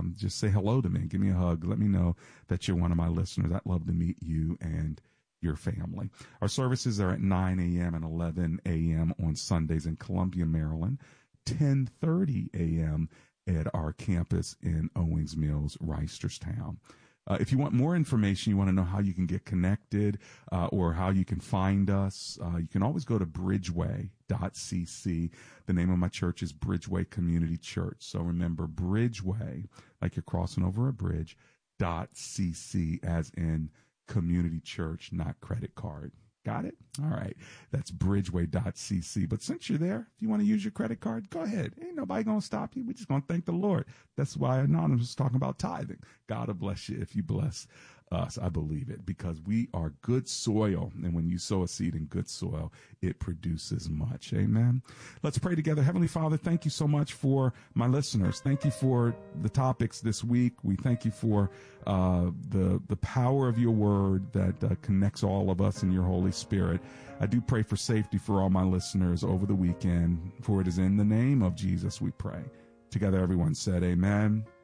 just say hello to me. Give me a hug. Let me know that you're one of my listeners. I'd love to meet you and your family. Our services are at 9 a.m. and 11 a.m. on Sundays in Columbia, Maryland, 10:30 a.m. at our campus in Owings Mills, Reisterstown. If you want more information, you want to know how you can get connected or how you can find us, you can always go to bridgeway.cc. The name of my church is Bridgeway Community Church. So remember, Bridgeway, like you're crossing over a bridge, .cc, as in community church, not credit card. Got it? All right. That's bridgeway.cc. But since you're there, if you want to use your credit card, go ahead. Ain't nobody going to stop you. We're just going to thank the Lord. That's why Anonymous was talking about tithing. God will bless you if you bless us. I believe it, because we are good soil. And when you sow a seed in good soil, it produces much. Amen. Let's pray together. Heavenly Father, thank you so much for my listeners. Thank you for the topics this week. We thank you for the power of your word that connects all of us in your Holy Spirit. I do pray for safety for all my listeners over the weekend, for it is in the name of Jesus we pray. Together, everyone said amen